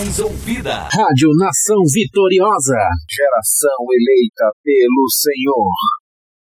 mais ouvida. Rádio Nação Vitoriosa. Geração eleita pelo Senhor.